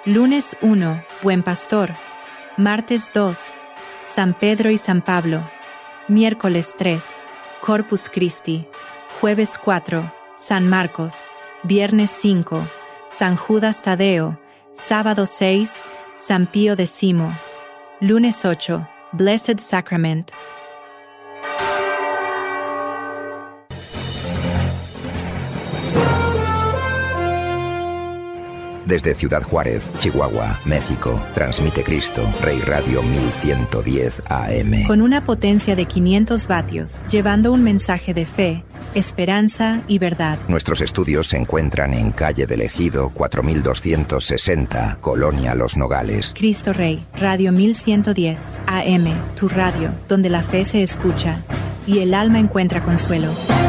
Lunes 1, Buen Pastor. Martes 2, San Pedro y San Pablo. Miércoles 3, Corpus Christi. Jueves 4, San Marcos. Viernes 5, San Judas Tadeo. Sábado 6, San Pío X. Lunes 8, Blessed Sacrament. Desde Ciudad Juárez, Chihuahua, México, transmite Cristo, Rey Radio 1110 AM. Con una potencia de 500 vatios, llevando un mensaje de fe, esperanza y verdad. Nuestros estudios se encuentran en Calle del Ejido, 4260, Colonia Los Nogales. Cristo Rey, Radio 1110 AM, tu radio, donde la fe se escucha y el alma encuentra consuelo.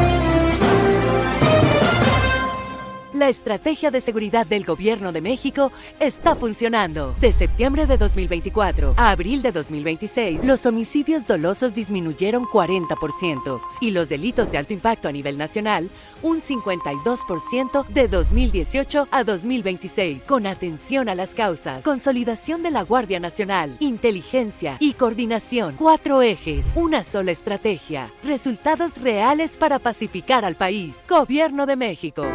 La estrategia de seguridad del Gobierno de México está funcionando. De septiembre de 2024 a abril de 2026, los homicidios dolosos disminuyeron 40% y los delitos de alto impacto a nivel nacional un 52% de 2018 a 2026. Con atención a las causas, consolidación de la Guardia Nacional, inteligencia y coordinación. 4 ejes, una sola estrategia. Resultados reales para pacificar al país. Gobierno de México.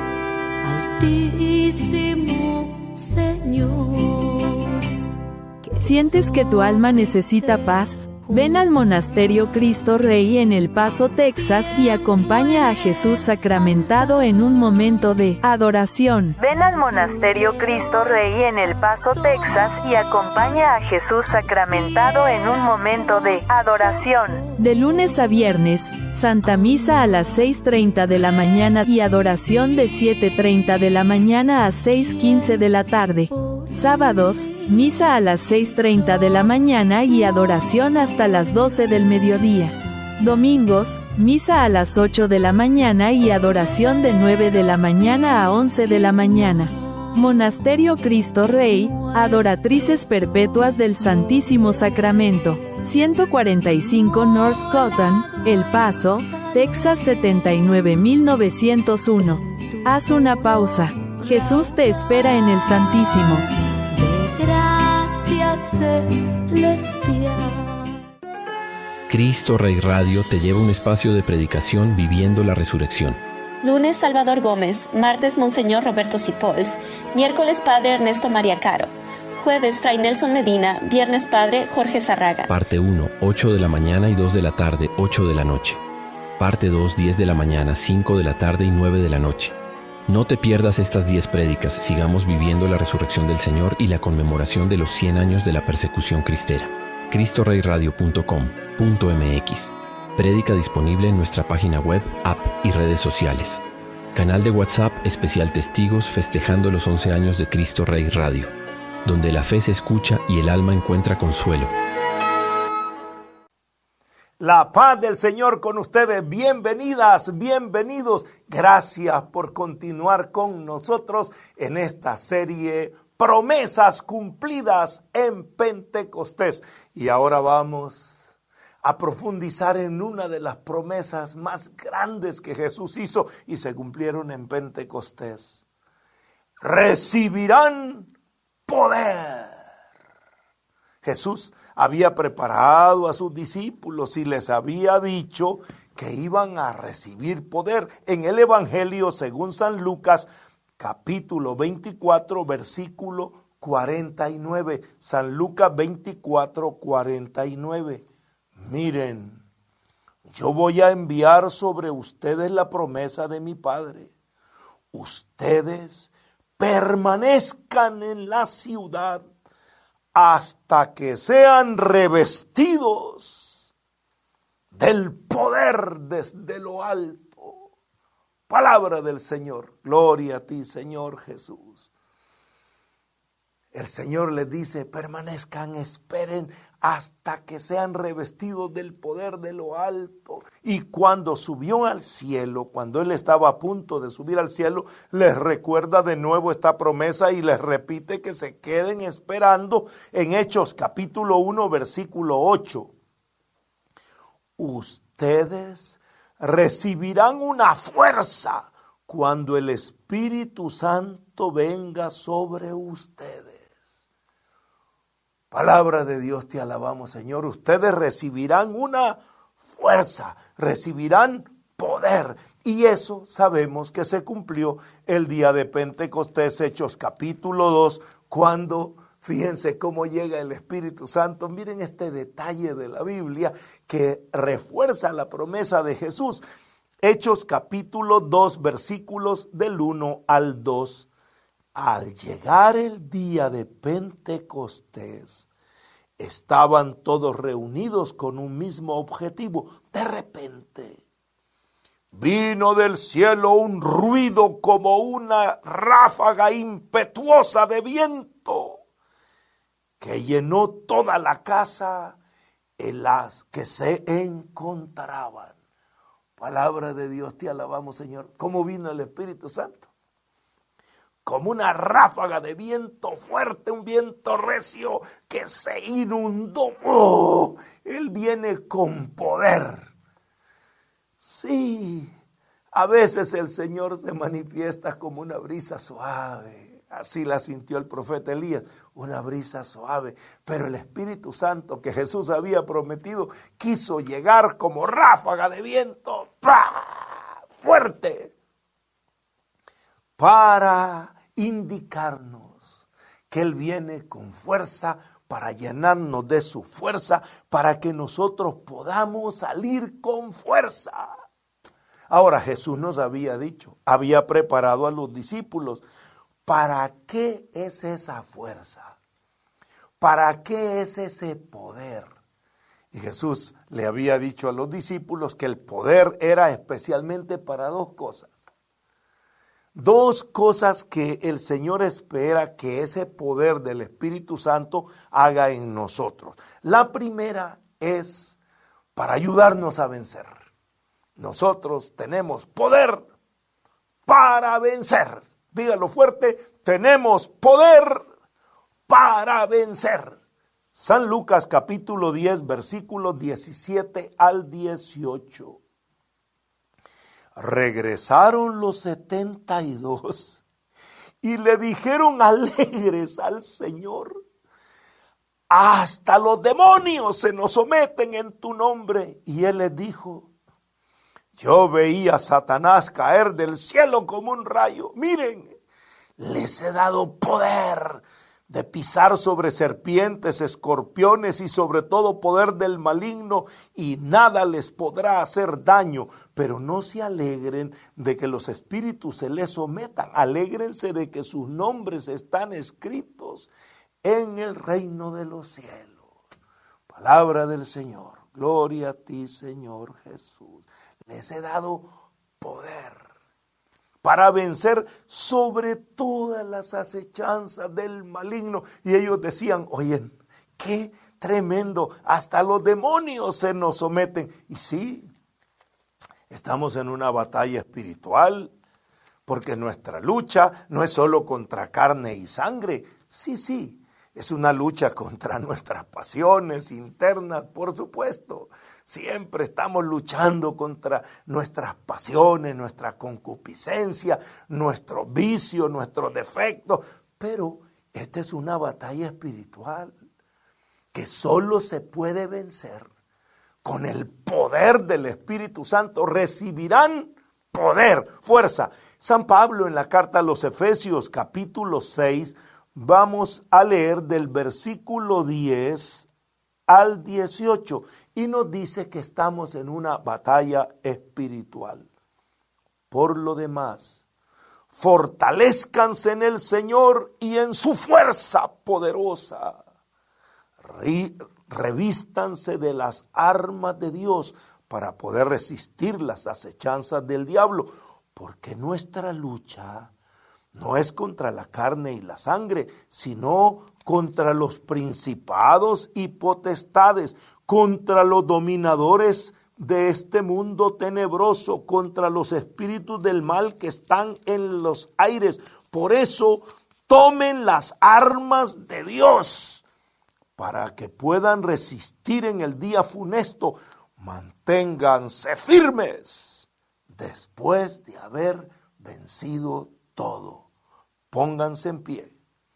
Altísimo Señor. ¿Sientes que tu alma necesita paz? Ven al Monasterio Cristo Rey en El Paso, Texas y acompaña a Jesús sacramentado en un momento de adoración. Ven al Monasterio Cristo Rey en El Paso, Texas y acompaña a Jesús sacramentado en un momento de adoración. De lunes a viernes, Santa Misa a las 6:30 de la mañana y adoración de 7:30 de la mañana a 6:15 de la tarde. Sábados, misa a las 6:30 de la mañana y adoración hasta las 12 del mediodía. Domingos, misa a las 8 de la mañana y adoración de 9 de la mañana a 11 de la mañana. Monasterio Cristo Rey, Adoratrices Perpetuas del Santísimo Sacramento, 145 North Cotton, El Paso, Texas 79901. Haz una pausa. Jesús te espera en el Santísimo. De gracia celestial. Cristo Rey Radio te lleva a un espacio de predicación viviendo la resurrección. Lunes Salvador Gómez, martes Monseñor Roberto Cipols, miércoles Padre Ernesto María Caro, jueves Fray Nelson Medina, viernes Padre Jorge Zarraga. Parte 1, 8 de la mañana y 2 de la tarde, 8 de la noche. Parte 2, 10 de la mañana, 5 de la tarde y 9 de la noche. No te pierdas estas 10 prédicas, sigamos viviendo la resurrección del Señor y la conmemoración de los 100 años de la persecución cristera. CristoReyRadio.com.mx. Prédica disponible en nuestra página web, app y redes sociales. Canal de WhatsApp especial Testigos festejando los 11 años de Cristo Rey Radio, donde la fe se escucha y el alma encuentra consuelo. La paz del Señor con ustedes. Bienvenidas, bienvenidos. Gracias por continuar con nosotros en esta serie Promesas Cumplidas en Pentecostés. Y ahora vamos a profundizar en una de las promesas más grandes que Jesús hizo y se cumplieron en Pentecostés. Recibirán poder. Jesús había preparado a sus discípulos y les había dicho que iban a recibir poder. En el Evangelio según San Lucas, capítulo 24, versículo 49. San Lucas 24, 49. Miren, yo voy a enviar sobre ustedes la promesa de mi Padre. Ustedes permanezcan en la ciudad hasta que sean revestidos del poder desde lo alto. Palabra del Señor. Gloria a ti, Señor Jesús. El Señor les dice, permanezcan, esperen hasta que sean revestidos del poder de lo alto. Y cuando subió al cielo, cuando Él estaba a punto de subir al cielo, les recuerda de nuevo esta promesa y les repite que se queden esperando en Hechos capítulo 1, versículo 8. Ustedes recibirán una fuerza cuando el Espíritu Santo venga sobre ustedes. Palabra de Dios, te alabamos, Señor. Ustedes recibirán una fuerza, recibirán poder. Y eso sabemos que se cumplió el día de Pentecostés, Hechos capítulo 2, cuando, fíjense cómo llega el Espíritu Santo. Miren este detalle de la Biblia que refuerza la promesa de Jesús. Hechos capítulo 2, versículos del 1 al 2. Al llegar el día de Pentecostés, estaban todos reunidos con un mismo objetivo. De repente, vino del cielo un ruido como una ráfaga impetuosa de viento que llenó toda la casa en las que se encontraban. Palabra de Dios, te alabamos, Señor. ¿Cómo vino el Espíritu Santo? Como una ráfaga de viento fuerte, un viento recio que se inundó. ¡Oh! Él viene con poder. Sí, a veces el Señor se manifiesta como una brisa suave. Así la sintió el profeta Elías, una brisa suave. Pero el Espíritu Santo que Jesús había prometido quiso llegar como ráfaga de viento. ¡Pah! Fuerte. Para indicarnos que Él viene con fuerza, para llenarnos de su fuerza, para que nosotros podamos salir con fuerza. Ahora Jesús nos había dicho, había preparado a los discípulos. ¿Para qué es esa fuerza? ¿Para qué es ese poder? Y Jesús le había dicho a los discípulos que el poder era especialmente para dos cosas. Dos cosas que el Señor espera que ese poder del Espíritu Santo haga en nosotros. La primera es para ayudarnos a vencer. Nosotros tenemos poder para vencer. Dígalo fuerte, tenemos poder para vencer. San Lucas capítulo 10, versículos 17 al 18. Regresaron los 72 y le dijeron alegres al Señor: hasta los demonios se nos someten en tu nombre. Y Él les dijo: yo veía a Satanás caer del cielo como un rayo. Miren, les he dado poder de pisar sobre serpientes, escorpiones y sobre todo poder del maligno, y nada les podrá hacer daño. Pero no se alegren de que los espíritus se les sometan. Alégrense de que sus nombres están escritos en el reino de los cielos. Palabra del Señor. Gloria a ti, Señor Jesús. Les he dado poder para vencer sobre todas las acechanzas del maligno. Y ellos decían: oye, qué tremendo, hasta los demonios se nos someten. Y sí, estamos en una batalla espiritual, porque nuestra lucha no es solo contra carne y sangre. Sí, es una lucha contra nuestras pasiones internas, por supuesto. Siempre estamos luchando contra nuestras pasiones, nuestra concupiscencia, nuestro vicio, nuestros defectos. Pero esta es una batalla espiritual que solo se puede vencer con el poder del Espíritu Santo. Recibirán poder, fuerza. San Pablo en la carta a los Efesios capítulo 6, vamos a leer del versículo 10 al 18 y nos dice que estamos en una batalla espiritual. Por lo demás, fortalézcanse en el Señor y en su fuerza poderosa. Revístanse de las armas de Dios para poder resistir las acechanzas del diablo, porque nuestra lucha no es contra la carne y la sangre, sino contra los principados y potestades, contra los dominadores de este mundo tenebroso, contra los espíritus del mal que están en los aires. Por eso, tomen las armas de Dios para que puedan resistir en el día funesto. Manténganse firmes después de haber vencido todo. Pónganse en pie.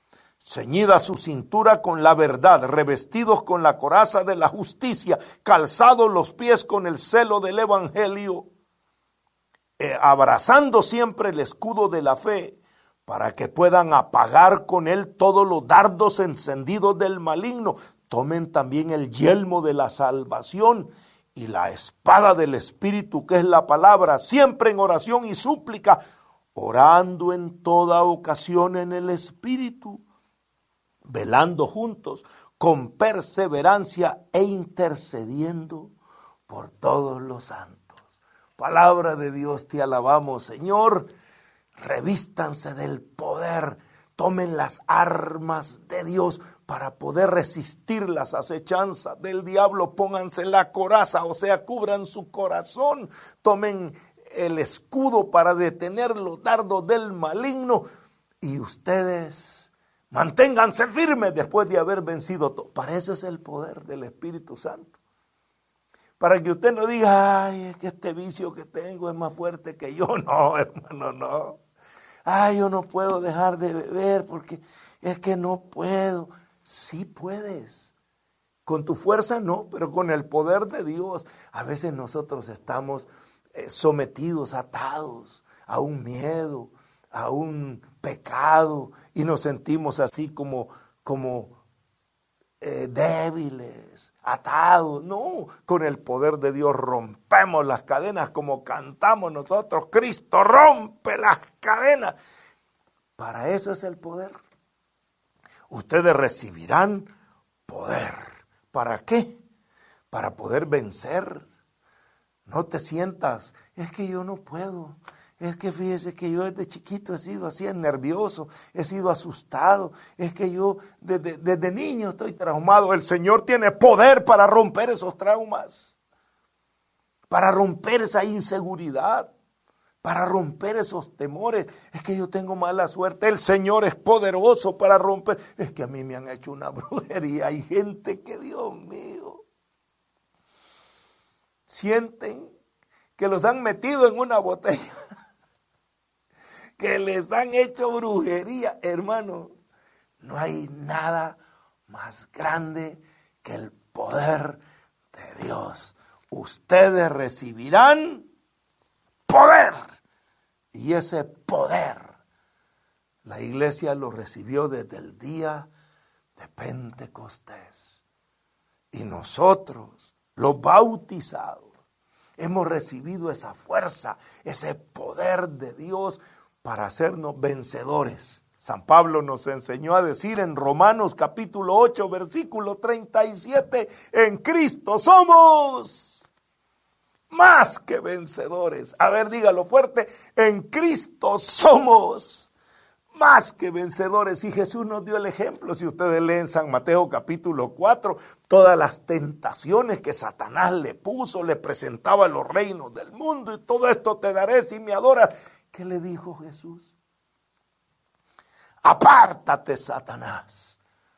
ceñida su cintura con la verdad, revestidos con la coraza de la justicia, calzados los pies con el celo del evangelio, abrazando siempre el escudo de la fe, para que puedan apagar con él todos los dardos encendidos del maligno. Tomen también el yelmo de la salvación y la espada del Espíritu, que es la palabra, siempre en oración y súplica, orando en toda ocasión en el Espíritu, velando juntos con perseverancia e intercediendo por todos los santos. Palabra de Dios, te alabamos, Señor. Revístanse del poder, tomen las armas de Dios para poder resistir las acechanzas del diablo. Pónganse la coraza, o sea, cubran su corazón, tomen el escudo para detener los dardos del maligno y ustedes manténganse firmes después de haber vencido todo. Para eso es el poder del Espíritu Santo. Para que usted no diga, ay, es que este vicio que tengo es más fuerte que yo. No, hermano, no. Ay, yo no puedo dejar de beber porque es que no puedo. Sí puedes. Con tu fuerza no, pero con el poder de Dios. A veces nosotros estamos sometidos, atados a un miedo, a un pecado y nos sentimos así como débiles, atados. No, con el poder de Dios rompemos las cadenas como cantamos nosotros. Cristo rompe las cadenas. Para eso es el poder. Ustedes recibirán poder. ¿Para qué? Para poder vencer. No te sientas, es que yo no puedo. Es que fíjese que yo desde chiquito he sido así, nervioso, he sido asustado. Es que yo desde niño estoy traumado. El Señor tiene poder para romper esos traumas, para romper esa inseguridad, para romper esos temores. Es que yo tengo mala suerte. El Señor es poderoso para romper. Es que a mí me han hecho una brujería. Hay gente que, Dios mío, sienten que los han metido en una botella, que les han hecho brujería. Hermano, no hay nada más grande que el poder de Dios. Ustedes recibirán poder. Y ese poder, la iglesia lo recibió desde el día de Pentecostés. Y nosotros, los bautizados, hemos recibido esa fuerza, ese poder de Dios para hacernos vencedores. San Pablo nos enseñó a decir en Romanos capítulo 8, versículo 37, en Cristo somos más que vencedores. A ver, dígalo fuerte, en Cristo somos más que vencedores. Y Jesús nos dio el ejemplo. Si ustedes leen San Mateo capítulo 4, todas las tentaciones que Satanás le puso, le presentaba los reinos del mundo, y todo esto te daré si me adoras. ¿Qué le dijo Jesús? Apártate, Satanás.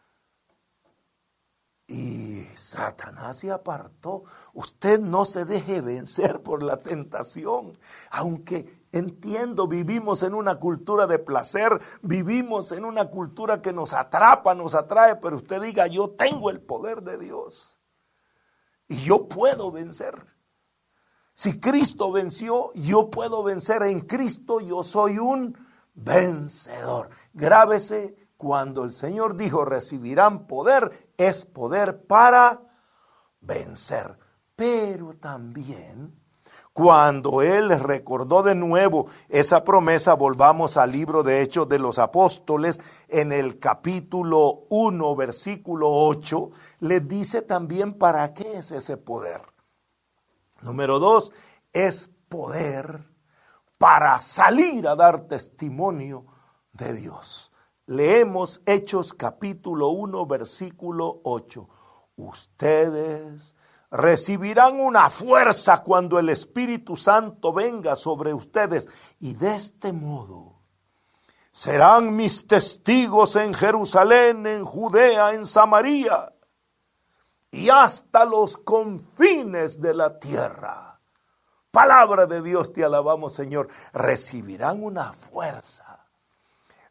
Y Satanás se apartó. Usted no se deje vencer por la tentación. Aunque entiendo, vivimos en una cultura de placer, vivimos en una cultura que nos atrapa, nos atrae, pero usted diga, yo tengo el poder de Dios y yo puedo vencer. Si Cristo venció, yo puedo vencer. En Cristo yo soy un vencedor. Grábese, cuando el Señor dijo recibirán poder, es poder para vencer. Pero también, cuando Él les recordó de nuevo esa promesa, volvamos al libro de Hechos de los Apóstoles, en el capítulo 1, versículo 8, les dice también para qué es ese poder. Número 2, es poder para salir a dar testimonio de Dios. Leemos Hechos capítulo 1, versículo 8. Ustedes recibirán una fuerza cuando el Espíritu Santo venga sobre ustedes, y de este modo serán mis testigos en Jerusalén, en Judea, en Samaria y hasta los confines de la tierra. Palabra de Dios, te alabamos, Señor. Recibirán una fuerza,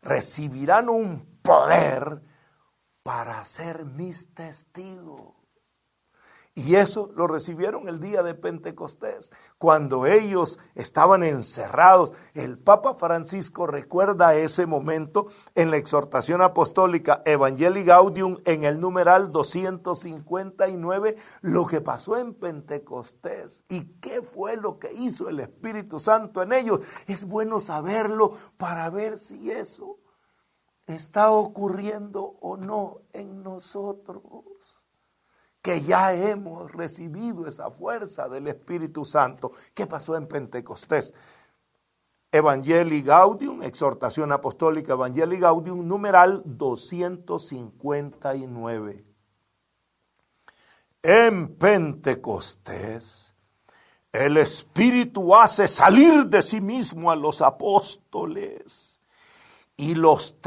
recibirán un poder para ser mis testigos. Y eso lo recibieron el día de Pentecostés, cuando ellos estaban encerrados. El Papa Francisco recuerda ese momento en la exhortación apostólica Evangelii Gaudium, en el numeral 259, lo que pasó en Pentecostés y qué fue lo que hizo el Espíritu Santo en ellos. Es bueno saberlo para ver si eso está ocurriendo o no en nosotros, que ya hemos recibido esa fuerza del Espíritu Santo. ¿Qué pasó en Pentecostés? Evangelii Gaudium, exhortación apostólica Evangelii Gaudium, numeral 259. En Pentecostés, el Espíritu hace salir de sí mismo a los apóstoles y los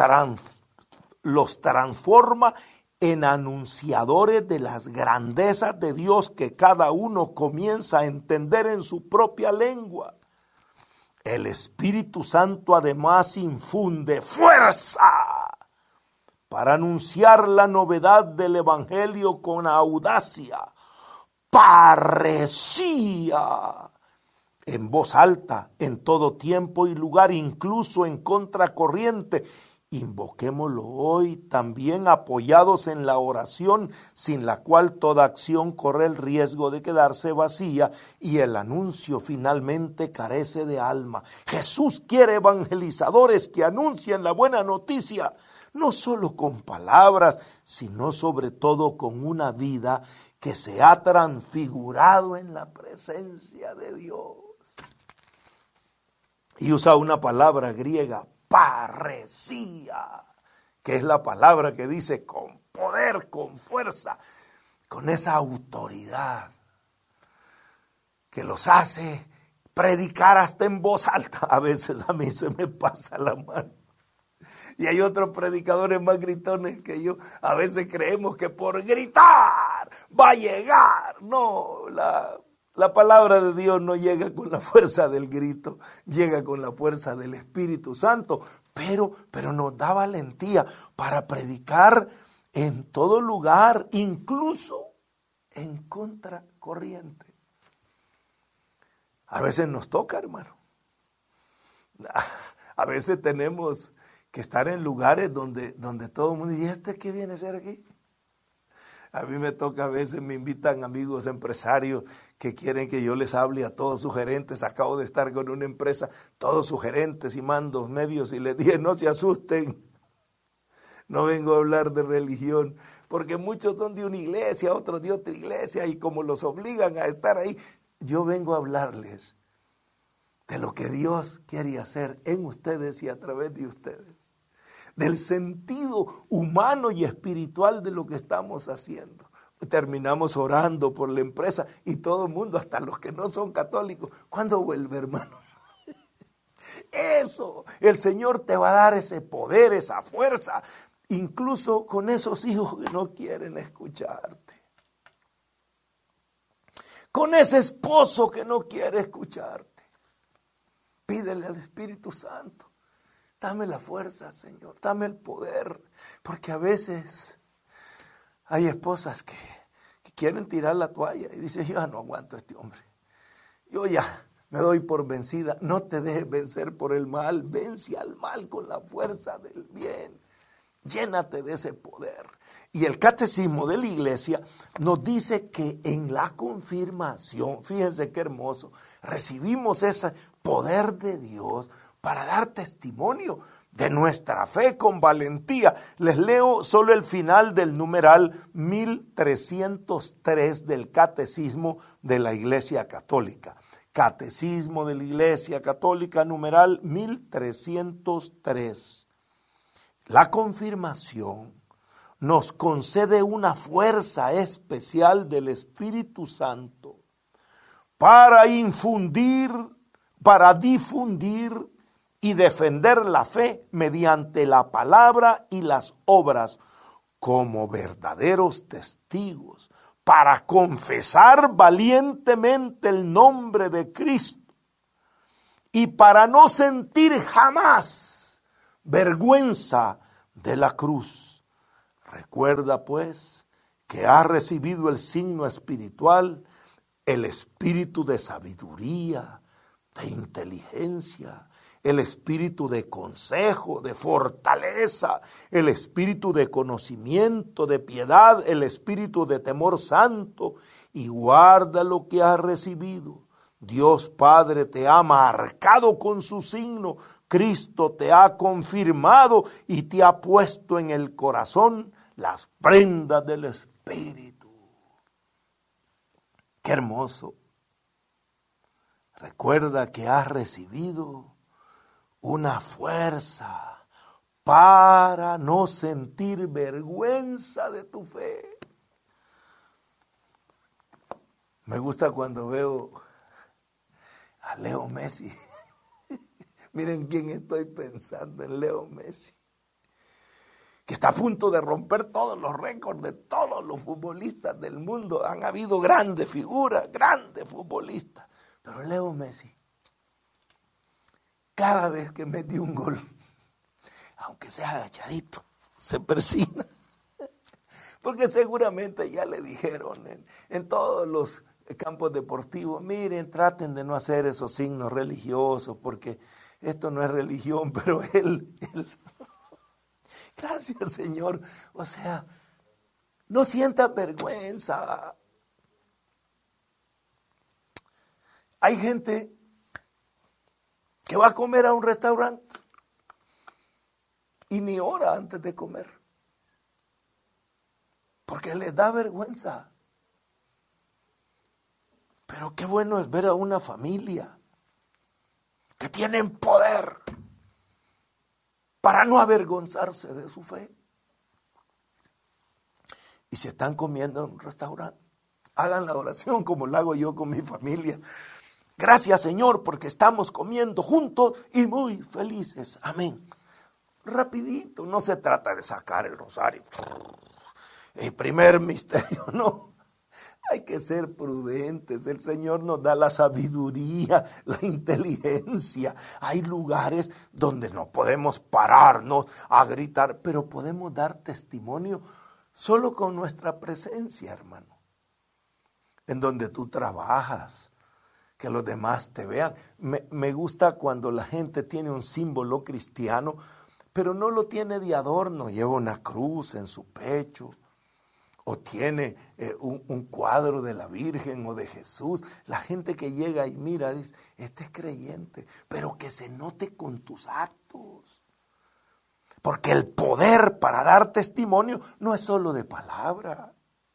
transforma en anunciadores de las grandezas de Dios que cada uno comienza a entender en su propia lengua. El Espíritu Santo además infunde fuerza para anunciar la novedad del Evangelio con audacia, parresía, en voz alta, en todo tiempo y lugar, incluso en contracorriente. Invoquémoslo hoy también apoyados en la oración, sin la cual toda acción corre el riesgo de quedarse vacía y el anuncio finalmente carece de alma. Jesús quiere evangelizadores que anuncien la buena noticia, no solo con palabras, sino sobre todo con una vida que se ha transfigurado en la presencia de Dios. Y usa una palabra griega, parresía, que es la palabra que dice con poder, con fuerza, con esa autoridad que los hace predicar hasta en voz alta. A veces a mí se me pasa la mano. Y hay otros predicadores más gritones que yo. A veces creemos que por gritar va a llegar. No, la palabra de Dios no llega con la fuerza del grito, llega con la fuerza del Espíritu Santo, pero nos da valentía para predicar en todo lugar, incluso en contracorriente. A veces nos toca, hermano. A veces tenemos que estar en lugares donde todo el mundo dice, ¿y este qué viene a hacer aquí? A mí me toca, a veces me invitan amigos empresarios que quieren que yo les hable a todos sus gerentes. Acabo de estar con una empresa, todos sus gerentes y mandos medios, y les dije, no se asusten, no vengo a hablar de religión, porque muchos son de una iglesia, otros de otra iglesia, y como los obligan a estar ahí, yo vengo a hablarles de lo que Dios quiere hacer en ustedes y a través de ustedes, del sentido humano y espiritual de lo que estamos haciendo. Terminamos orando por la empresa y todo el mundo, hasta los que no son católicos, ¿cuándo vuelve, hermano? Eso, el Señor te va a dar ese poder, esa fuerza, incluso con esos hijos que no quieren escucharte, con ese esposo que no quiere escucharte. Pídele al Espíritu Santo. Dame la fuerza, Señor, dame el poder, porque a veces hay esposas que quieren tirar la toalla y dicen, yo ya no aguanto a este hombre, yo ya me doy por vencida. No te dejes vencer por el mal, vence al mal con la fuerza del bien, llénate de ese poder. Y el catecismo de la iglesia nos dice que en la confirmación, fíjense qué hermoso, recibimos ese poder de Dios para dar testimonio de nuestra fe con valentía. Les leo solo el final del numeral 1303 del Catecismo de la Iglesia Católica. Catecismo de la Iglesia Católica, numeral 1303. La confirmación nos concede una fuerza especial del Espíritu Santo para difundir y defender la fe mediante la palabra y las obras como verdaderos testigos, para confesar valientemente el nombre de Cristo y para no sentir jamás vergüenza de la cruz. Recuerda pues que has recibido el signo espiritual, el espíritu de sabiduría, de inteligencia, el espíritu de consejo, de fortaleza, el espíritu de conocimiento, de piedad, el espíritu de temor santo, y guarda lo que has recibido. Dios Padre te ha marcado con su signo, Cristo te ha confirmado y te ha puesto en el corazón las prendas del Espíritu. ¡Qué hermoso! Recuerda que has recibido una fuerza para no sentir vergüenza de tu fe. Me gusta cuando veo a Leo Messi. Miren quién estoy pensando, en Leo Messi, que está a punto de romper todos los récords de todos los futbolistas del mundo. Han habido grandes figuras, grandes futbolistas, pero Leo Messi, cada vez que mete un gol, aunque sea agachadito, se persina, porque seguramente ya le dijeron en todos los campos deportivos: miren, traten de no hacer esos signos religiosos, porque esto no es religión. Pero él gracias, Señor, o sea, no sienta vergüenza. Hay gente que va a comer a un restaurante y ni ora antes de comer, porque les da vergüenza. Pero qué bueno es ver a una familia que tienen poder para no avergonzarse de su fe. Y si están comiendo en un restaurante, hagan la oración como la hago yo con mi familia. Gracias, Señor, porque estamos comiendo juntos y muy felices. Amén. Rapidito, no se trata de sacar el rosario. El primer misterio, no. Hay que ser prudentes. El Señor nos da la sabiduría, la inteligencia. Hay lugares donde no podemos pararnos a gritar, pero podemos dar testimonio solo con nuestra presencia, hermano. En donde tú trabajas, que los demás te vean. Me gusta cuando la gente tiene un símbolo cristiano, pero no lo tiene de adorno. Lleva una cruz en su pecho, o tiene un cuadro de la Virgen o de Jesús. La gente que llega y mira dice: este es creyente, pero que se note con tus actos. Porque el poder para dar testimonio no es solo de palabra,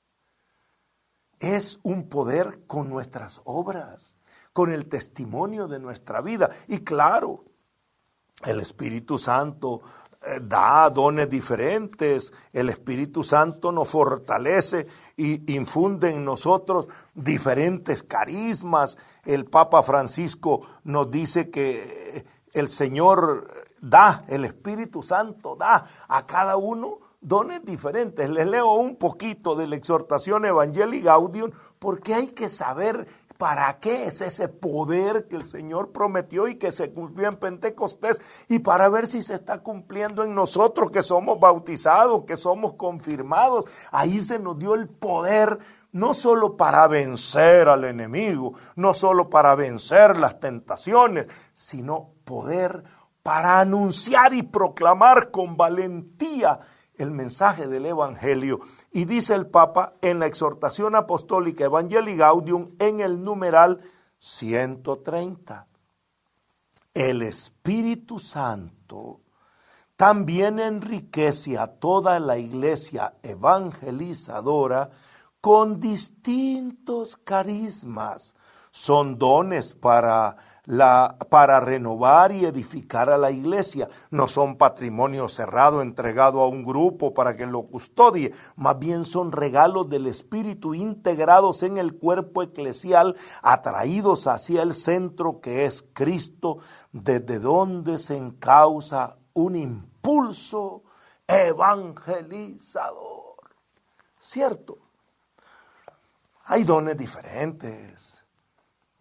es un poder con nuestras obras, con el testimonio de nuestra vida. Y claro, el Espíritu Santo da dones diferentes. El Espíritu Santo nos fortalece y infunde en nosotros diferentes carismas. El Papa Francisco nos dice que el Señor da, el Espíritu Santo da a cada uno dones diferentes. Les leo un poquito de la exhortación Evangelii Gaudium, porque hay que saber para qué es ese poder que el Señor prometió y que se cumplió en Pentecostés, y para ver si se está cumpliendo en nosotros, que somos bautizados, que somos confirmados. Ahí se nos dio el poder, no solo para vencer al enemigo, no solo para vencer las tentaciones, sino poder para anunciar y proclamar con valentía el mensaje del Evangelio. Y dice el Papa en la exhortación apostólica Evangelii Gaudium, en el numeral 130: el Espíritu Santo también enriquece a toda la iglesia evangelizadora con distintos carismas. Son dones para renovar y edificar a la iglesia. No son patrimonio cerrado entregado a un grupo para que lo custodie. Más bien son regalos del Espíritu integrados en el cuerpo eclesial, atraídos hacia el centro que es Cristo, desde donde se encausa un impulso evangelizador. ¿Cierto? Hay dones diferentes.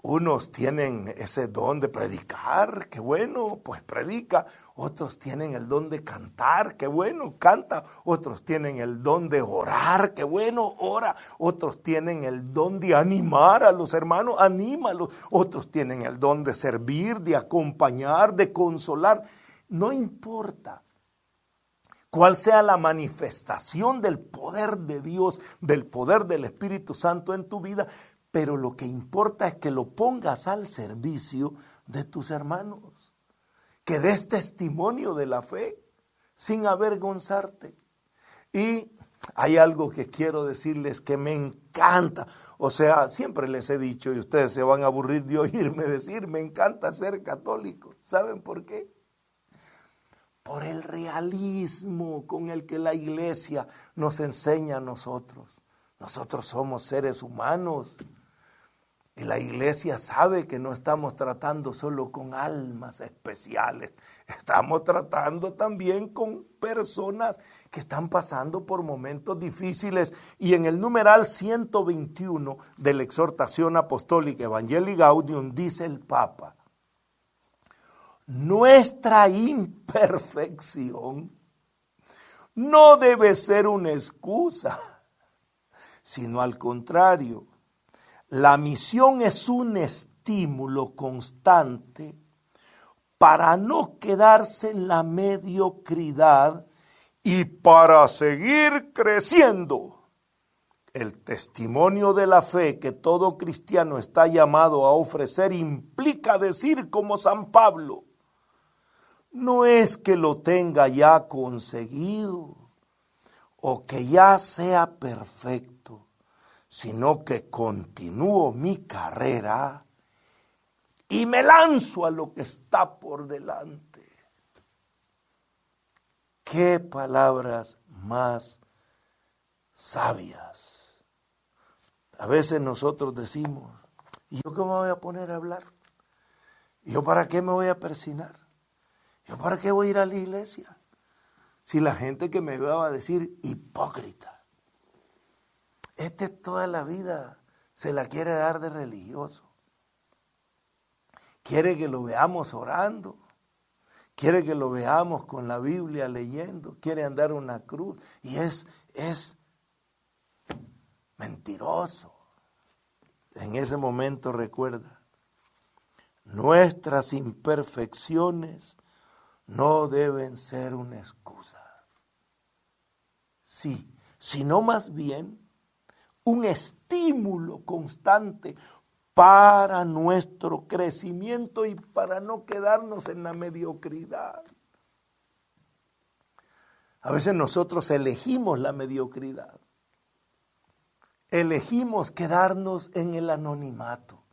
Unos tienen ese don de predicar, qué bueno, pues predica. Otros tienen el don de cantar, qué bueno, canta. Otros tienen el don de orar, qué bueno, ora. Otros tienen el don de animar a los hermanos, anímalos. Otros tienen el don de servir, de acompañar, de consolar. No importa cuál sea la manifestación del poder de Dios, del poder del Espíritu Santo en tu vida, pero lo que importa es que lo pongas al servicio de tus hermanos, que des testimonio de la fe sin avergonzarte. Y hay algo que quiero decirles que me encanta, o sea, siempre les he dicho y ustedes se van a aburrir de oírme decir, me encanta ser católico. ¿Saben por qué? Por el realismo con el que la iglesia nos enseña a nosotros. Nosotros somos seres humanos. Y la iglesia sabe que no estamos tratando solo con almas especiales, estamos tratando también con personas que están pasando por momentos difíciles. Y en el numeral 121 de la exhortación apostólica Evangelii Gaudium dice el Papa: nuestra imperfección no debe ser una excusa, sino al contrario. La misión es un estímulo constante para no quedarse en la mediocridad y para seguir creciendo. El testimonio de la fe que todo cristiano está llamado a ofrecer implica decir como San Pablo: no es que lo tenga ya conseguido o que ya sea perfecto, sino que continúo mi carrera y me lanzo a lo que está por delante. ¡Qué palabras más sabias! A veces nosotros decimos, ¿y yo qué me voy a poner a hablar? ¿Y yo para qué me voy a persinar? ¿Yo para qué voy a ir a la iglesia? Si la gente que me va a decir hipócrita. Toda la vida se la quiere dar de religioso. Quiere que lo veamos orando. Quiere que lo veamos con la Biblia leyendo. Quiere andar una cruz. Y es mentiroso. En ese momento recuerda, nuestras imperfecciones no deben ser una excusa. Sí, sino más bien un estímulo constante para nuestro crecimiento y para no quedarnos en la mediocridad. A veces nosotros elegimos la mediocridad. Elegimos quedarnos en el anonimato.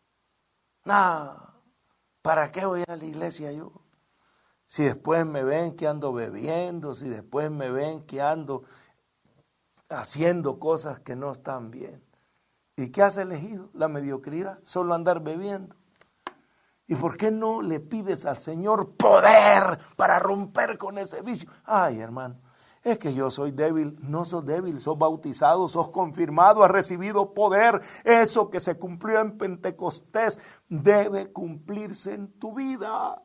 ¿Para qué voy a ir a la iglesia yo? Si después me ven que ando bebiendo, si después me ven que ando haciendo cosas que no están bien. ¿Y qué has elegido? La mediocridad, solo andar bebiendo. ¿Y por qué no le pides al Señor poder para romper con ese vicio? Ay, hermano, es que yo soy débil. No sos débil, sos bautizado, sos confirmado, has recibido poder. Eso que se cumplió en Pentecostés debe cumplirse en tu vida.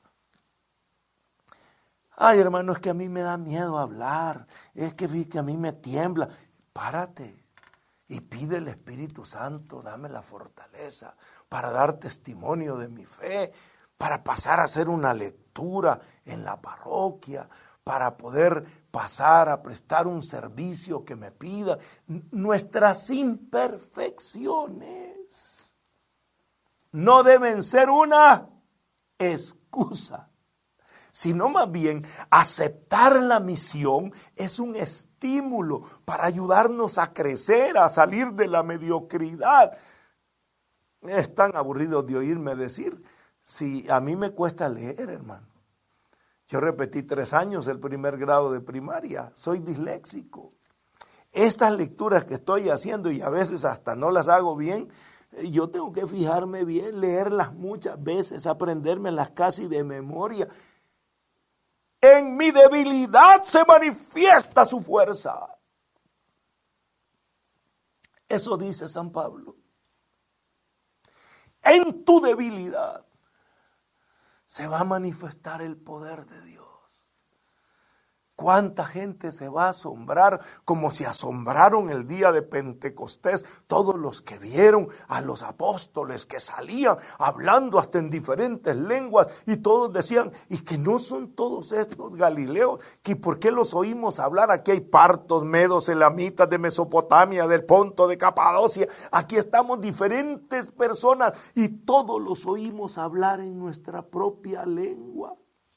Ay, hermano, es que a mí me da miedo hablar, es que a mí me tiembla. Párate y pide al Espíritu Santo, dame la fortaleza para dar testimonio de mi fe, para pasar a hacer una lectura en la parroquia, para poder pasar a prestar un servicio que me pida. Nuestras imperfecciones no deben ser una excusa, sino más bien aceptar la misión es un estímulo para ayudarnos a crecer, a salir de la mediocridad. Están aburridos de oírme decir, si a mí me cuesta leer, hermano. Yo repetí 3 años el primer grado de primaria, soy disléxico. Estas lecturas que estoy haciendo y a veces hasta no las hago bien, yo tengo que fijarme bien, leerlas muchas veces, aprendérmelas casi de memoria. En mi debilidad se manifiesta su fuerza. Eso dice San Pablo. en tu debilidad, se va a manifestar el poder de Dios. ¿Cuánta gente se va a asombrar como se asombraron el día de Pentecostés? Todos los que vieron a los apóstoles que salían hablando hasta en diferentes lenguas y todos decían, ¿y que no son todos estos galileos? ¿Que por qué los oímos hablar? Aquí hay partos, medos, elamitas de Mesopotamia, del Ponto, de Capadocia. Aquí estamos diferentes personas y todos los oímos hablar en nuestra propia lengua.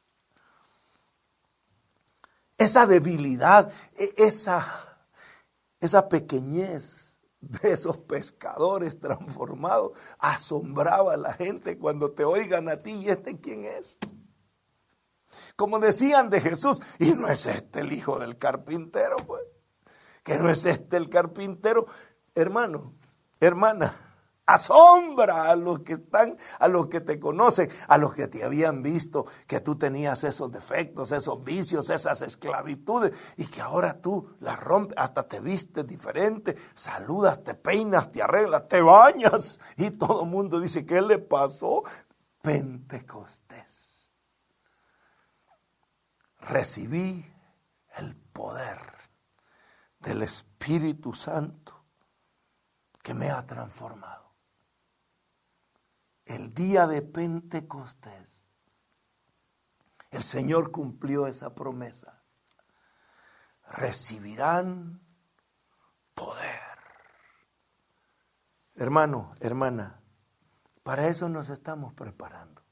Esa debilidad, esa pequeñez de esos pescadores transformados asombraba a la gente cuando te oigan a ti. ¿Y este quién es? Como decían de Jesús, ¿y no es este el hijo del carpintero? Pues, ¿que no es este el carpintero? Hermano, hermana, asombra a los que están, a los que te conocen, a los que te habían visto que tú tenías esos defectos, esos vicios, esas esclavitudes y que ahora tú las rompes, hasta te vistes diferente, saludas, te peinas, te arreglas, te bañas y todo el mundo dice, ¿qué le pasó? Pentecostés. Recibí el poder del Espíritu Santo que me ha transformado. El día de Pentecostés, el Señor cumplió esa promesa. Recibirán poder. Hermano, hermana, para eso nos estamos preparando.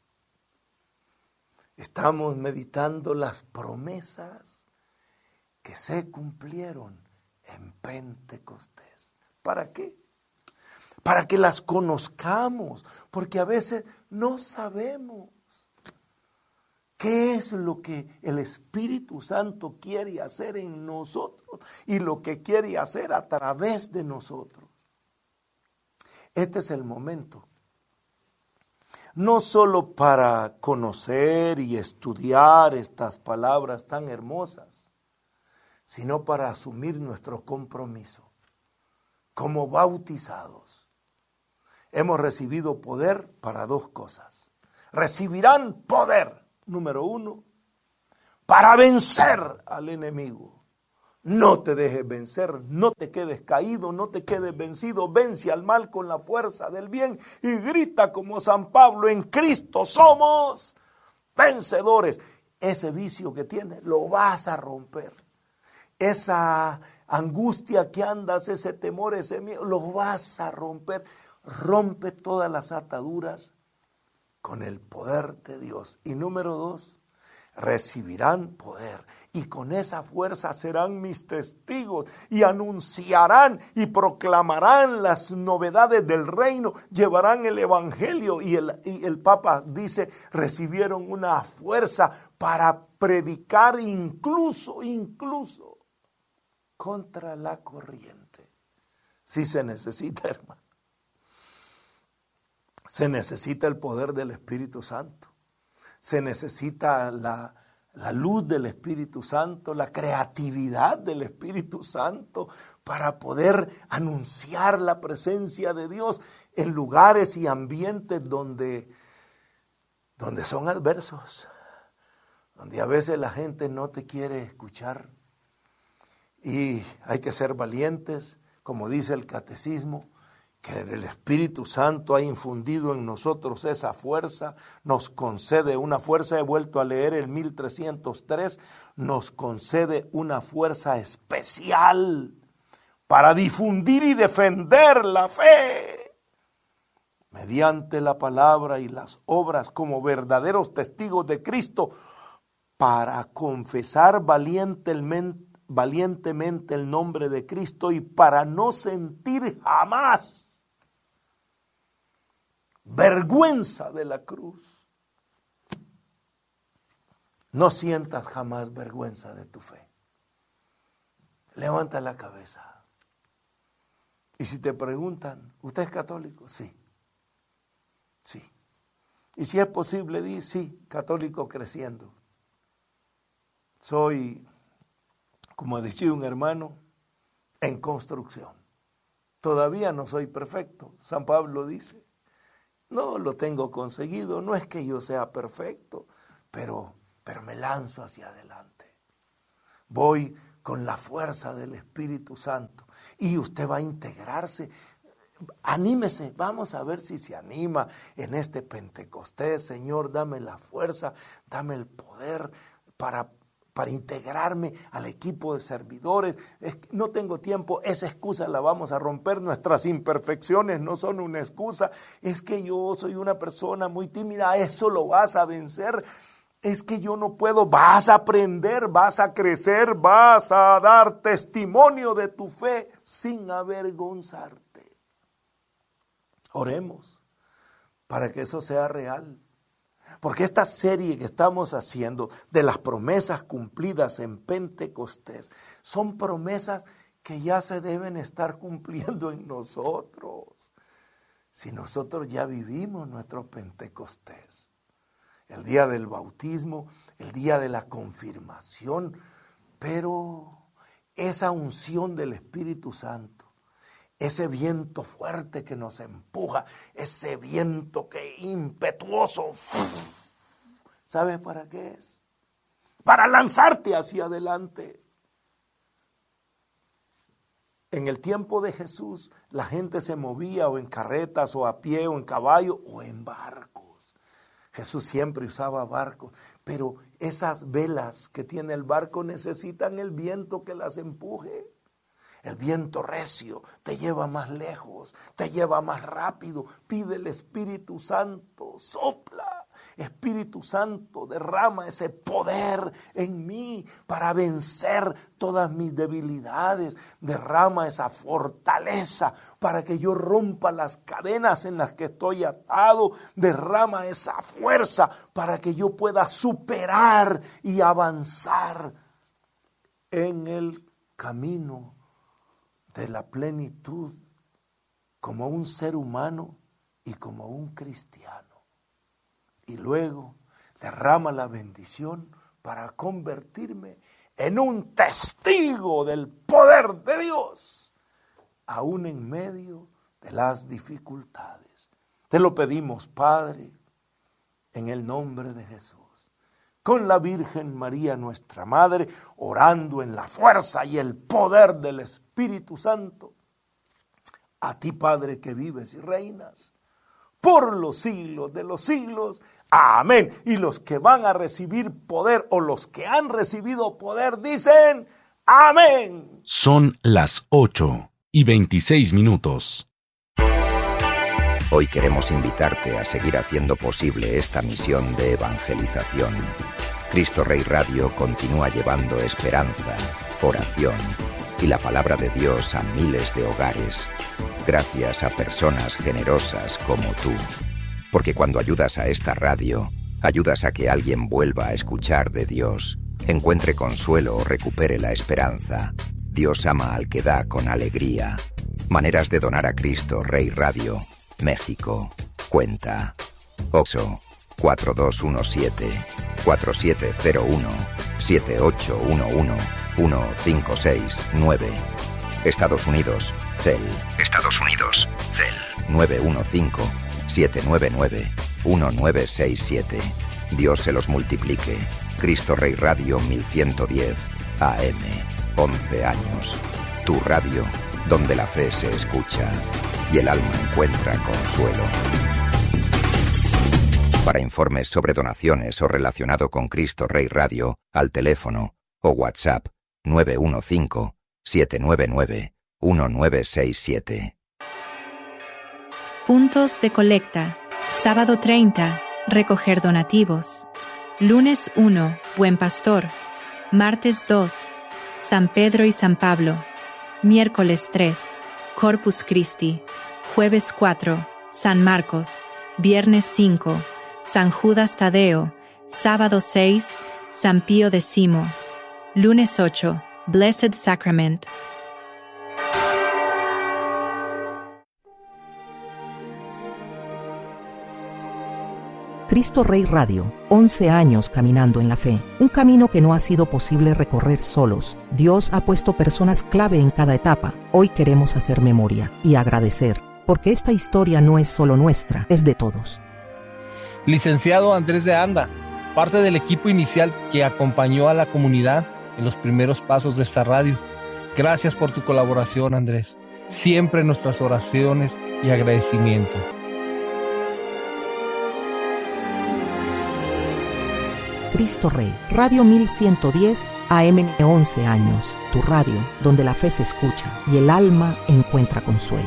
Estamos meditando las promesas que se cumplieron en Pentecostés. ¿Para qué? Para que las conozcamos, porque a veces no sabemos qué es lo que el Espíritu Santo quiere hacer en nosotros y lo que quiere hacer a través de nosotros. Este es el momento, no solo para conocer y estudiar estas palabras tan hermosas, sino para asumir nuestro compromiso como bautizados. Hemos recibido poder para dos cosas. Recibirán poder, número 1, para vencer al enemigo. No te dejes vencer, no te quedes caído, no te quedes vencido. Vence al mal con la fuerza del bien y grita como San Pablo, en Cristo somos vencedores. Ese vicio que tienes lo vas a romper. Esa angustia que andas, ese temor, ese miedo, lo vas a romper. Rompe todas las ataduras con el poder de Dios. Y número 2, recibirán poder y con esa fuerza serán mis testigos y anunciarán y proclamarán las novedades del reino, llevarán el evangelio y el Papa dice, recibieron una fuerza para predicar incluso contra la corriente. Sí se necesita, hermano. Se necesita el poder del Espíritu Santo. Se necesita la luz del Espíritu Santo, la creatividad del Espíritu Santo para poder anunciar la presencia de Dios en lugares y ambientes donde son adversos, donde a veces la gente no te quiere escuchar. Y hay que ser valientes, como dice el catecismo, que el Espíritu Santo ha infundido en nosotros esa fuerza, nos concede una fuerza, he vuelto a leer el 1303, nos concede una fuerza especial para difundir y defender la fe, mediante la palabra y las obras como verdaderos testigos de Cristo, para confesar valientemente el nombre de Cristo y para no sentir jamás vergüenza de la cruz. No sientas jamás vergüenza de tu fe. Levanta la cabeza. Y si te preguntan, ¿usted es católico? Sí. Sí. Y si es posible, di sí, católico creciendo. Soy, como decía un hermano, en construcción. Todavía no soy perfecto. San Pablo dice No lo tengo conseguido, no es que yo sea perfecto, pero me lanzo hacia adelante. Voy con la fuerza del Espíritu Santo y usted va a integrarse. Anímese, vamos a ver si se anima en este Pentecostés. Señor, dame la fuerza, dame el poder para integrarme al equipo de servidores. No tengo tiempo, esa excusa la vamos a romper. Nuestras imperfecciones no son una excusa. Es que yo soy una persona muy tímida, eso lo vas a vencer. Es que yo no puedo, vas a aprender, vas a crecer, vas a dar testimonio de tu fe sin avergonzarte. Oremos para que eso sea real. Porque esta serie que estamos haciendo de las promesas cumplidas en Pentecostés son promesas que ya se deben estar cumpliendo en nosotros. Si nosotros ya vivimos nuestro Pentecostés, el día del bautismo, el día de la confirmación, pero esa unción del Espíritu Santo, ese viento fuerte que nos empuja, ese viento que impetuoso, ¿sabes para qué es? Para lanzarte hacia adelante. En el tiempo de Jesús, la gente se movía o en carretas, o a pie, o en caballo, o en barcos. Jesús siempre usaba barcos, pero esas velas que tiene el barco necesitan el viento que las empuje. El viento recio te lleva más lejos, te lleva más rápido. Pide el Espíritu Santo, sopla. Espíritu Santo, derrama ese poder en mí para vencer todas mis debilidades. Derrama esa fortaleza para que yo rompa las cadenas en las que estoy atado. Derrama esa fuerza para que yo pueda superar y avanzar en el camino de la plenitud como un ser humano y como un cristiano. Y luego derrama la bendición para convertirme en un testigo del poder de Dios, aún en medio de las dificultades. Te lo pedimos, Padre, en el nombre de Jesús. Con la Virgen María, nuestra Madre, orando en la fuerza y el poder del Espíritu Santo. A ti, Padre, que vives y reinas por los siglos de los siglos. Amén. Y los que van a recibir poder, o los que han recibido poder, dicen amén. Son las 8:26. Hoy queremos invitarte a seguir haciendo posible esta misión de evangelización. Cristo Rey Radio continúa llevando esperanza, oración y la palabra de Dios a miles de hogares, gracias a personas generosas como tú. Porque cuando ayudas a esta radio, ayudas a que alguien vuelva a escuchar de Dios, encuentre consuelo o recupere la esperanza. Dios ama al que da con alegría. Maneras de donar a Cristo Rey Radio, México. Cuenta OXXO 4217-4801-7811-1569. Estados Unidos, CEL. 915-799-1967. Dios se los multiplique. Cristo Rey Radio 1110 AM. 11 años. Tu radio, donde la fe se escucha y el alma encuentra consuelo. Para informes sobre donaciones o relacionado con Cristo Rey Radio, al teléfono o WhatsApp 915-799-1967. Puntos de colecta. Sábado 30, recoger donativos. Lunes 1, Buen Pastor. Martes 2, San Pedro y San Pablo. Miércoles 3, Corpus Christi. Jueves 4, San Marcos. Viernes 5, San Judas Tadeo. Sábado 6, San Pío X. Lunes 8, Blessed Sacrament. Cristo Rey Radio, 11 años caminando en la fe. Un camino que no ha sido posible recorrer solos. Dios ha puesto personas clave en cada etapa. Hoy queremos hacer memoria y agradecer porque esta historia no es solo nuestra, es de todos. Licenciado Andrés de Anda, parte del equipo inicial que acompañó a la comunidad en los primeros pasos de esta radio. Gracias por tu colaboración, Andrés. Siempre nuestras oraciones y agradecimiento. Cristo Rey, Radio 1110 AM, 11 años, tu radio donde la fe se escucha y el alma encuentra consuelo.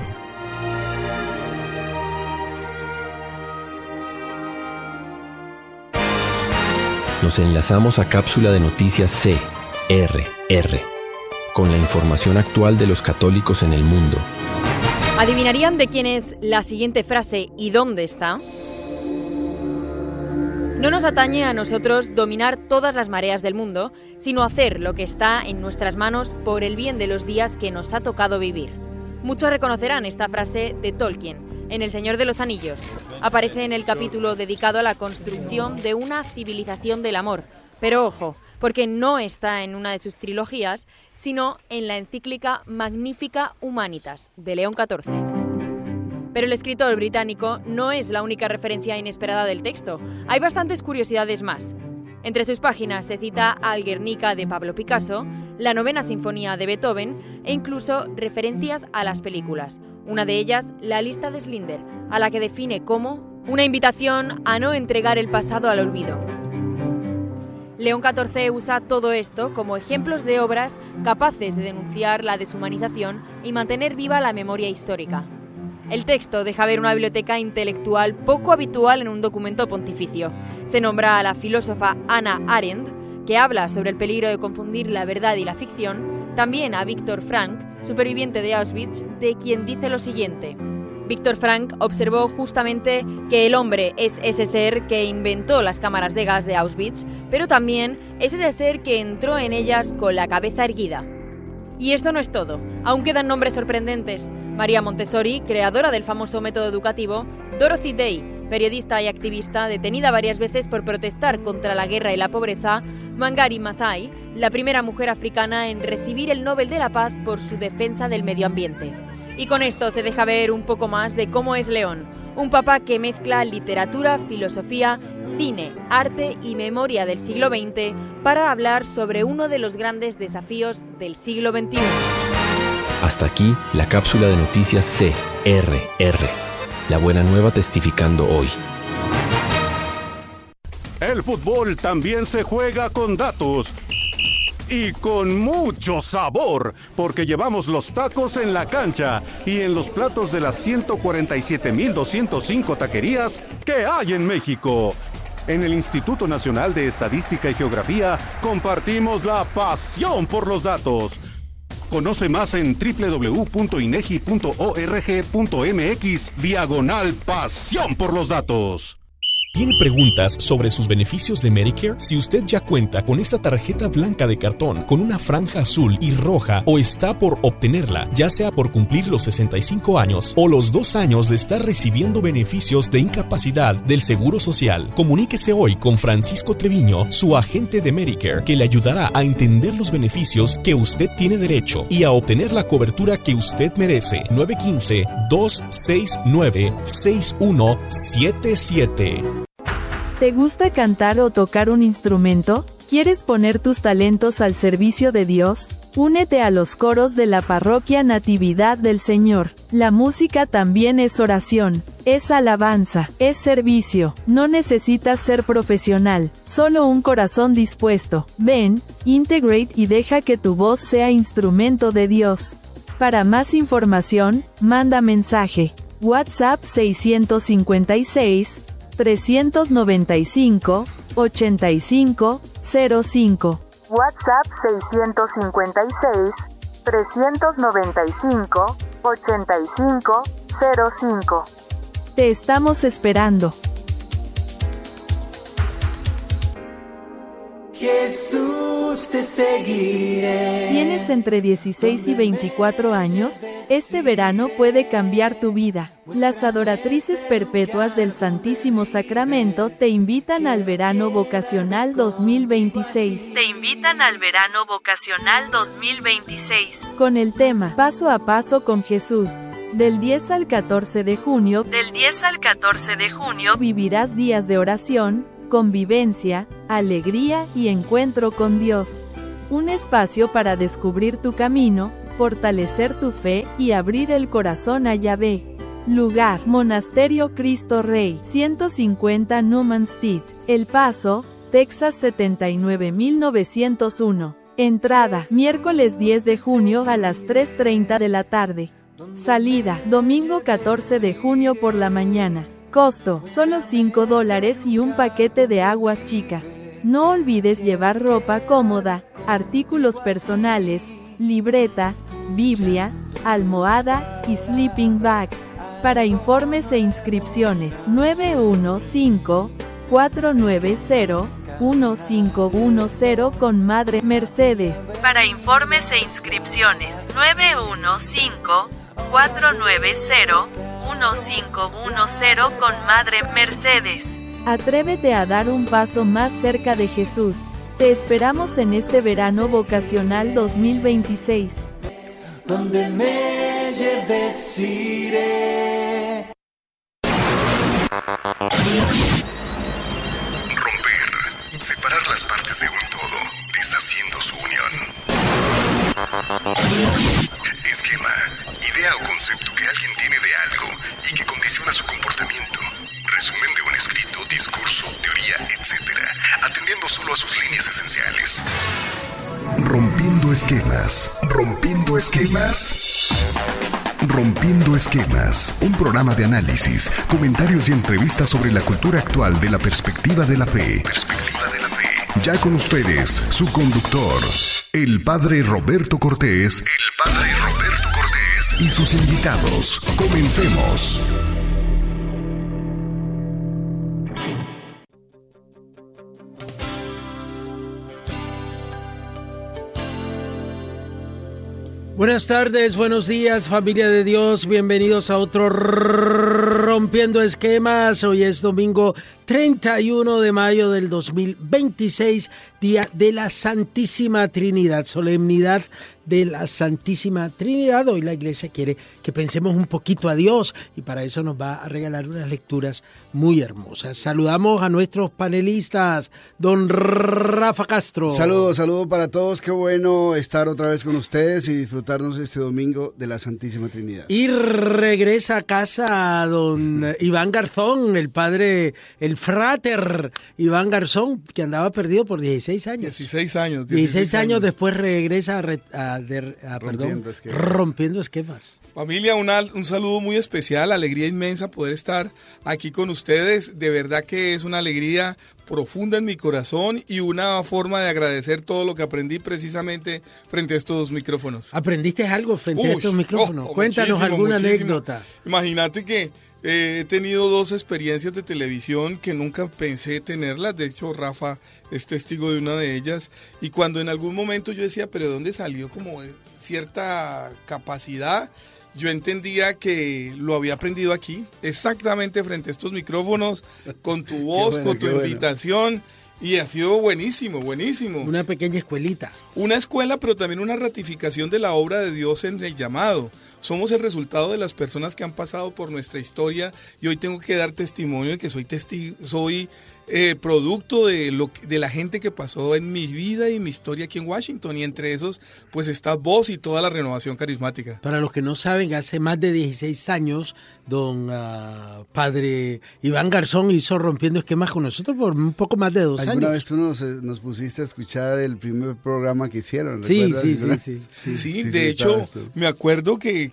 Nos enlazamos a Cápsula de Noticias CRR, con la información actual de los católicos en el mundo. ¿Adivinarían de quién es la siguiente frase y dónde está? No nos atañe a nosotros dominar todas las mareas del mundo, sino hacer lo que está en nuestras manos por el bien de los días que nos ha tocado vivir. Muchos reconocerán esta frase de Tolkien, en El Señor de los Anillos. Aparece en el capítulo dedicado a la construcción de una civilización del amor. Pero ojo, porque no está en una de sus trilogías, sino en la encíclica Magnifica Humanitas, de León XIV. Pero el escritor británico no es la única referencia inesperada del texto. Hay bastantes curiosidades más. Entre sus páginas se cita al Guernica de Pablo Picasso, la Novena Sinfonía de Beethoven e incluso referencias a las películas. Una de ellas, La lista de Schindler, a la que define como una invitación a no entregar el pasado al olvido. León XIV usa todo esto como ejemplos de obras capaces de denunciar la deshumanización y mantener viva la memoria histórica. El texto deja ver una biblioteca intelectual poco habitual en un documento pontificio. Se nombra a la filósofa Hannah Arendt, que habla sobre el peligro de confundir la verdad y la ficción, también a Viktor Frank, superviviente de Auschwitz, de quien dice lo siguiente. Viktor Frank observó justamente que el hombre es ese ser que inventó las cámaras de gas de Auschwitz, pero también es ese ser que entró en ellas con la cabeza erguida. Y esto no es todo, aún quedan nombres sorprendentes. María Montessori, creadora del famoso método educativo, Dorothy Day, periodista y activista detenida varias veces por protestar contra la guerra y la pobreza, Wangari Maathai, la primera mujer africana en recibir el Nobel de la Paz por su defensa del medio ambiente. Y con esto se deja ver un poco más de cómo es León, un papa que mezcla literatura, filosofía, cine, arte y memoria del siglo XX para hablar sobre uno de los grandes desafíos del siglo XXI. Hasta aquí la cápsula de noticias CRR. La buena nueva testificando hoy. El fútbol también se juega con datos. Y con mucho sabor, porque llevamos los tacos en la cancha y en los platos de las 147,205 taquerías que hay en México. En el Instituto Nacional de Estadística y Geografía compartimos la pasión por los datos. Conoce más en www.inegi.org.mx/pasión por los datos. ¿Tiene preguntas sobre sus beneficios de Medicare? Si usted ya cuenta con esa tarjeta blanca de cartón con una franja azul y roja o está por obtenerla, ya sea por cumplir los 65 años o los 2 años de estar recibiendo beneficios de incapacidad del Seguro Social, comuníquese hoy con Francisco Treviño, su agente de Medicare, que le ayudará a entender los beneficios que usted tiene derecho y a obtener la cobertura que usted merece. 915-269-6177. ¿Te gusta cantar o tocar un instrumento? ¿Quieres poner tus talentos al servicio de Dios? Únete a los coros de la Parroquia Natividad del Señor. La música también es oración, es alabanza, es servicio. No necesitas ser profesional, solo un corazón dispuesto. Ven, Integrate y deja que tu voz sea instrumento de Dios. Para más información, manda mensaje. WhatsApp 655-395-8505. WhatsApp 655-395-8505. Te estamos esperando. Jesús, te seguiré. ¿Tienes entre 16 y 24 años? Este verano puede cambiar tu vida. Las adoratrices perpetuas del Santísimo Sacramento te invitan al Verano Vocacional 2026. Te invitan al Verano Vocacional 2026. Con el tema Paso a Paso con Jesús. Del 10 al 14 de junio. Vivirás días de oración, convivencia, alegría y encuentro con Dios. Un espacio para descubrir tu camino, fortalecer tu fe y abrir el corazón a Yahvé. Lugar: Monasterio Cristo Rey, 150 Newman Street, El Paso, Texas 79901. Entrada: miércoles 10 de junio a las 3:30 de la tarde. Salida: domingo 14 de junio por la mañana. Costo: solo $5 y un paquete de aguas chicas. No olvides llevar ropa cómoda, artículos personales, libreta, Biblia, almohada y sleeping bag. Para informes e inscripciones 915-490-1510 con Madre Mercedes. Para informes e inscripciones 915-490-1510 con Madre Mercedes. Atrévete a dar un paso más cerca de Jesús. Te esperamos en este Verano Vocacional 2026. Donde me lleves iré. Romper, separar las partes de un todo, deshaciendo su unión. Esquema, idea o concepto que alguien tiene de algo y que condiciona su comportamiento. Resumen de un escrito, discurso, teoría, etc., atendiendo solo a sus líneas esenciales. Rompiendo esquemas. Rompiendo esquemas. Rompiendo esquemas. Un programa de análisis, comentarios y entrevistas sobre la cultura actual de la perspectiva de la fe. Perspectiva de la fe. Ya con ustedes, su conductor, el Padre Roberto Cortés. El Padre Roberto Cortés y sus invitados. Comencemos. Buenas tardes, buenos días, familia de Dios, bienvenidos a otro Rompiendo Esquemas. Hoy es domingo 31 de mayo del 2026, día de la Santísima Trinidad, solemnidad de la Santísima Trinidad. Hoy la iglesia quiere que pensemos un poquito a Dios y para eso nos va a regalar unas lecturas muy hermosas. Saludamos a nuestros panelistas, don Rafa Castro. Saludos para todos, qué bueno estar otra vez con ustedes y disfrutarnos este domingo de la Santísima Trinidad. Y regresa a casa don Iván Garzón, el padre, el frater Iván Garzón, que andaba perdido por 16 años. 16 años. 16 años después regresa Rompiendo Esquemas. Familia, un saludo muy especial, alegría inmensa poder estar aquí con ustedes. De verdad que es una alegría profunda en mi corazón y una forma de agradecer todo lo que aprendí precisamente frente a estos micrófonos. ¿Aprendiste algo frente a estos micrófonos? Cuéntanos alguna anécdota. Imagínate que he tenido 2 experiencias de televisión que nunca pensé tenerlas. De hecho, Rafa es testigo de una de ellas. Y cuando en algún momento yo decía, ¿pero de dónde salió como cierta capacidad? Yo entendía que lo había aprendido aquí, exactamente frente a estos micrófonos, con tu voz, con tu invitación. Y ha sido buenísimo. Una pequeña escuelita. Una escuela, pero también una ratificación de la obra de Dios en el llamado. Somos el resultado de las personas que han pasado por nuestra historia y hoy tengo que dar testimonio de que soy producto de la gente que pasó en mi vida y mi historia aquí en Washington, y entre esos pues está vos y toda la renovación carismática. Para los que no saben, hace más de 16 años don padre Iván Garzón hizo Rompiendo Esquemas con nosotros por un poco más de 2 años. ¿Alguna vez tú nos pusiste a escuchar el primer programa que hicieron? Sí, de hecho me acuerdo que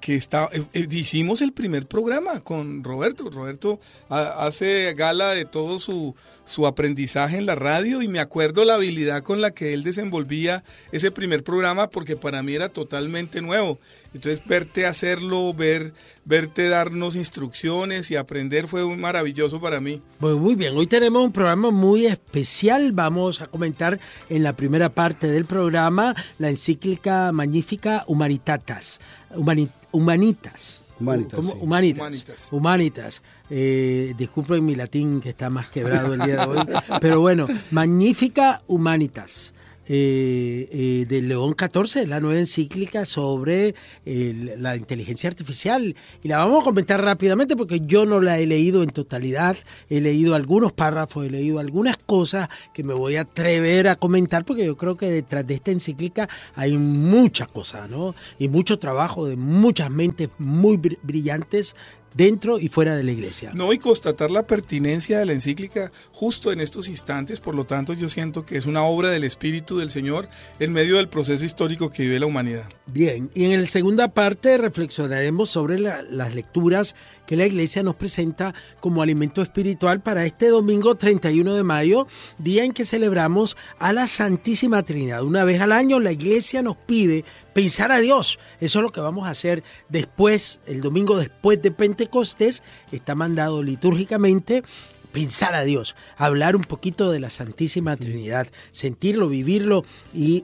hicimos el primer programa con Roberto. Roberto hace gala de todo su su aprendizaje en la radio y me acuerdo la habilidad con la que él desenvolvía ese primer programa porque para mí era totalmente nuevo. Entonces verte hacerlo, verte darnos instrucciones y aprender fue maravilloso para mí. Pues muy bien, hoy tenemos un programa muy especial. Vamos a comentar en la primera parte del programa la encíclica Magnificat Humanitatis. Disculpen mi latín que está más quebrado el día de hoy, pero bueno, Magnificat Humanitas. De León XIV, la nueva encíclica sobre la inteligencia artificial. Y la vamos a comentar rápidamente porque yo no la he leído en totalidad. He leído algunos párrafos, he leído algunas cosas que me voy a atrever a comentar porque yo creo que detrás de esta encíclica hay muchas cosas, ¿no? Y mucho trabajo de muchas mentes muy brillantes dentro y fuera de la iglesia. No, y constatar la pertinencia de la encíclica justo en estos instantes, por lo tanto yo siento que es una obra del Espíritu del Señor en medio del proceso histórico que vive la humanidad. Bien, y en la segunda parte reflexionaremos sobre las lecturas que la iglesia nos presenta como alimento espiritual para este domingo 31 de mayo, día en que celebramos a la Santísima Trinidad. Una vez al año la iglesia nos pide pensar a Dios. Eso es lo que vamos a hacer después, el domingo después de Pentecostés. Está mandado litúrgicamente pensar a Dios, hablar un poquito de la Santísima Trinidad, sentirlo, vivirlo y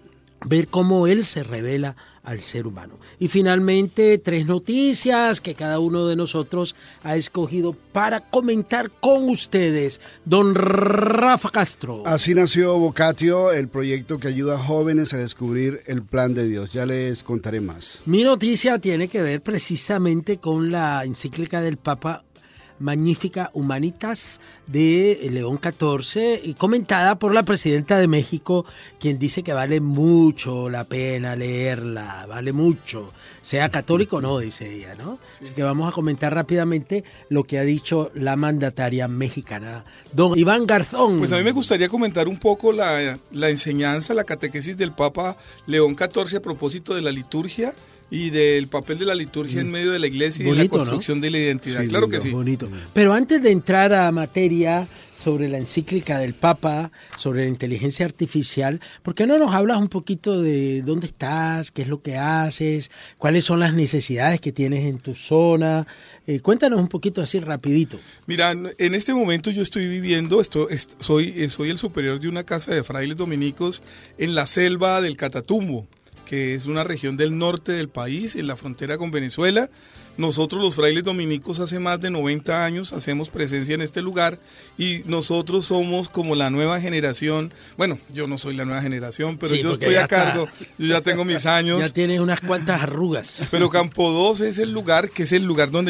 ver cómo Él se revela al ser humano. Y finalmente, 3 noticias que cada uno de nosotros ha escogido para comentar con ustedes. Don Rafa Castro. Así nació Vocatio, el proyecto que ayuda a jóvenes a descubrir el plan de Dios. Ya les contaré más. Mi noticia tiene que ver precisamente con la encíclica del Papa Magnificat Humanitas de León XIV y comentada por la presidenta de México, quien dice que vale mucho la pena leerla, vale mucho, sea católico o no, dice ella, ¿no? Sí, así que vamos a comentar rápidamente lo que ha dicho la mandataria mexicana, don Iván Garzón. Pues a mí me gustaría comentar un poco la enseñanza, la catequesis del Papa León XIV a propósito de la liturgia y del papel de la liturgia en medio de la iglesia y bonito, de la construcción, ¿no?, de la identidad. Sí, claro que sí. Bonito. Pero antes de entrar a materia sobre la encíclica del Papa, sobre la inteligencia artificial, ¿por qué no nos hablas un poquito de dónde estás, qué es lo que haces, cuáles son las necesidades que tienes en tu zona? Cuéntanos un poquito así rapidito. Mira, en este momento yo estoy viviendo, soy el superior de una casa de frailes dominicos en la selva del Catatumbo, que es una región del norte del país, en la frontera con Venezuela. Nosotros los frailes dominicos hace más de 90 años hacemos presencia en este lugar y nosotros somos como la nueva generación. Bueno, yo no soy la nueva generación, pero sí, yo estoy a cargo, yo ya tengo mis años. Ya tienes unas cuantas arrugas. Pero Campo 2 es el lugar, que es el lugar donde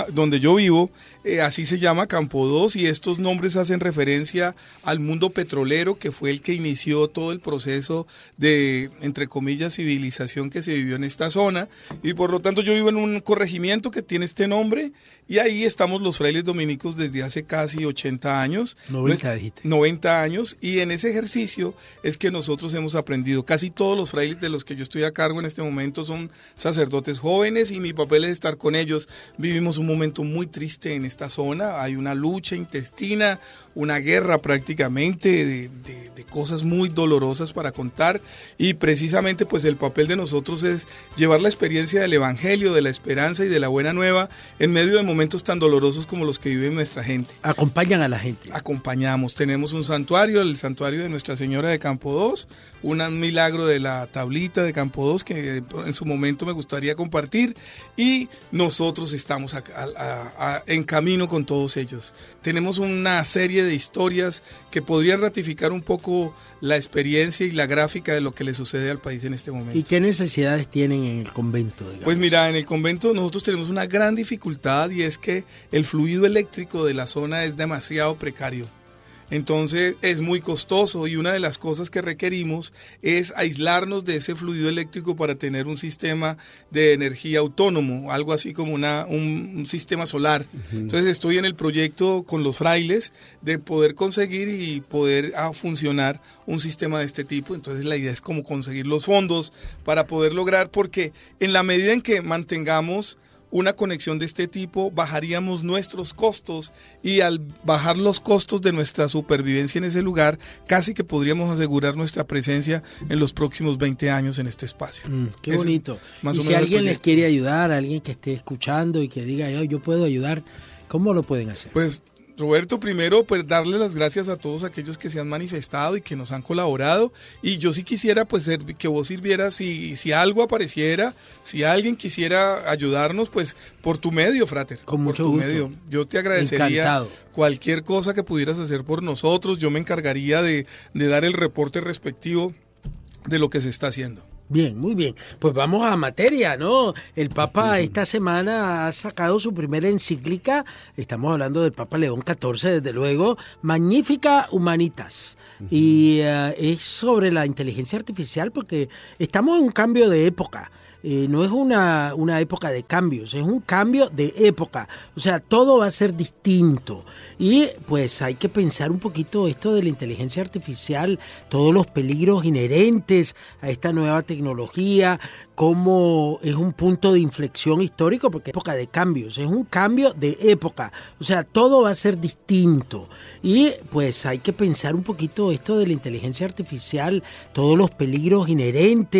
yo vivo, así se llama Campo 2, y estos nombres hacen referencia al mundo petrolero, que fue el que inició todo el proceso de, entre comillas, civilización que se vivió en esta zona, y por lo tanto yo vivo en un corregimiento que tiene este nombre, y ahí estamos los frailes dominicos desde hace casi 80 años. 90 dijiste. 90 años, y en ese ejercicio es que nosotros hemos aprendido. Casi todos los frailes de los que yo estoy a cargo en este momento son sacerdotes jóvenes, y mi papel es estar con ellos. Vivimos un momento muy triste en esta zona, hay una lucha intestina, una guerra prácticamente de cosas muy dolorosas para contar, y precisamente pues el papel de nosotros es llevar la experiencia del evangelio, de la esperanza y de la buena nueva en medio de momentos tan dolorosos como los que vive nuestra gente. Acompañan a la gente. Acompañamos, tenemos un santuario, el santuario de Nuestra Señora de Campo 2, un milagro de la tablita de Campo 2 que en su momento me gustaría compartir, y nosotros estamos en camino con todos ellos. Tenemos una serie de historias que podrían ratificar un poco la experiencia y la gráfica de lo que le sucede al país en este momento. ¿Y qué necesidades tienen en el convento, digamos? Pues mira, en el convento nosotros tenemos una gran dificultad, y es que el fluido eléctrico de la zona es demasiado precario. Entonces es muy costoso, y una de las cosas que requerimos es aislarnos de ese fluido eléctrico para tener un sistema de energía autónomo, algo así como un sistema solar. Entonces estoy en el proyecto con los frailes de poder conseguir y poder funcionar un sistema de este tipo. Entonces la idea es como conseguir los fondos para poder lograr, porque en la medida en que mantengamos una conexión de este tipo bajaríamos nuestros costos, y al bajar los costos de nuestra supervivencia en ese lugar, casi que podríamos asegurar nuestra presencia en los próximos 20 años en este espacio. Qué bonito. Y si alguien les quiere ayudar, alguien que esté escuchando y que diga, yo puedo ayudar, ¿cómo lo pueden hacer? Pues Roberto, primero pues darle las gracias a todos aquellos que se han manifestado y que nos han colaborado, y yo sí quisiera pues que vos sirvieras, si algo apareciera, si alguien quisiera ayudarnos, pues por tu medio, frater. Con mucho gusto. Medio. Yo te agradecería Encantado. Cualquier cosa que pudieras hacer por nosotros. Yo me encargaría de dar el reporte respectivo de lo que se está haciendo. Bien, muy bien. Pues vamos a materia, ¿no? El Papa esta semana ha sacado su primera encíclica, estamos hablando del Papa León XIV, desde luego, Magnificat Humanitas. Y es sobre la inteligencia artificial, porque estamos en un cambio de época. No es una época de cambios, es un cambio de época. O sea, todo va a ser distinto. Y pues hay que pensar un poquito esto de la inteligencia artificial, todos los peligros inherentes a esta nueva tecnología, cómo es un punto de inflexión histórico, porque es época de cambios, es un cambio de época. O sea, todo va a ser distinto. Y pues hay que pensar un poquito esto de la inteligencia artificial, todos los peligros inherentes